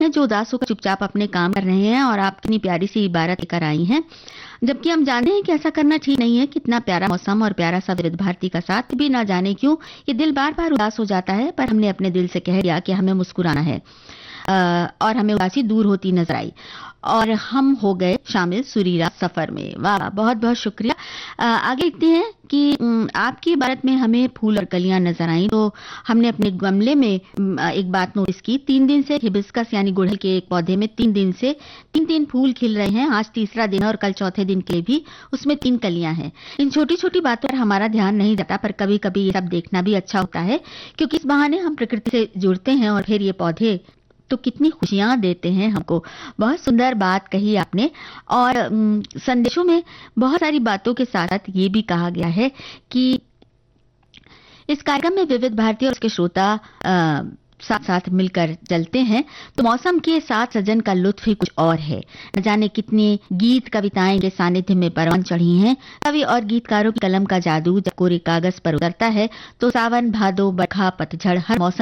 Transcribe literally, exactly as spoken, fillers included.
हैं जो उदास होकर चुपचाप अपने काम कर रहे हैं और आप कितनी प्यारी सी इबारत लेकर आई हैं, जबकि हम जानते हैं कि ऐसा करना ठीक नहीं है। कितना प्यारा मौसम और प्यारा सा विविध भारती का साथ भी ना जाने क्यों ये दिल बार बार उदास हो जाता है, पर हमने अपने दिल से कह दिया कि हमें मुस्कुराना है आ, और हमें उदासी दूर होती नजर आई और हम हो गए शामिल सुरीला सफर में। वाह, बहुत बहुत शुक्रिया। आ, आगे लिखते हैं कि उम, आपकी इबारत में हमें फूल और कलियां नजर आई, तो हमने अपने गमले में उम, एक बात नोटिस की। तीन दिन से हिबिस्कस यानी गुड़हल के एक पौधे में तीन दिन से तीन तीन फूल खिल रहे हैं। आज तीसरा दिन है और कल चौथे दिन के लिए भी उसमें तीन कलियां हैं। इन छोटी छोटी बातों पर हमारा ध्यान नहीं जाता, पर कभी कभी ये सब देखना भी अच्छा होता है, क्योंकि इस बहाने हम प्रकृति से जुड़ते हैं और फिर ये पौधे तो कितनी खुशियां देते हैं हमको। बहुत सुंदर बात कही आपने। और उम, संदेशों में बहुत सारी बातों के साथ साथ ये भी कहा गया है कि इस कार्यक्रम में विविध भारती और उसके श्रोता अ, साथ साथ मिलकर चलते हैं तो मौसम के साथ सजन का लुत्फ ही कुछ और है। न जाने कितने गीत कविताएं के सानिध्य में परवान चढ़ी हैं। कवि और गीतकारों की कलम का जादू जब कोरे कागज पर उतरता है तो सावन, भादो, बरखा, पतझड़ हर मौसम